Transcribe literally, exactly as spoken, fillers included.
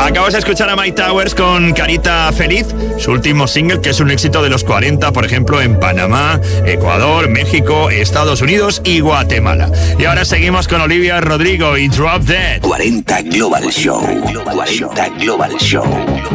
Acabas de escuchar a Mike Towers con Carita Feliz, su último single, que es un éxito de los cuarenta, por ejemplo, en Panamá, Ecuador, México, Estados Unidos y Guatemala. Y ahora seguimos con Olivia Rodrigo y Drop Dead. cuarenta Global Show. cuarenta Global Show.